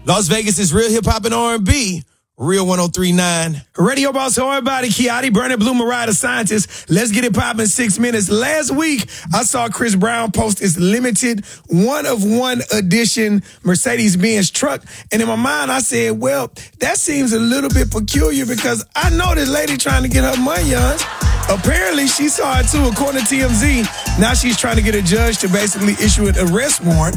Las Vegas is real hip hop and R&B. Real 103.9. Radio Boss, everybody, Kiati, Burning Blue, Mariah the Scientist. Let's get it poppin' 6 minutes. Last week, I saw Chris Brown post his limited one-of-one edition Mercedes-Benz truck. And in my mind, I said, well, that seems a little bit peculiar because I know this lady trying to get her money on. Apparently, she saw it too, according to TMZ. Now she's trying to get a judge to basically issue an arrest warrant.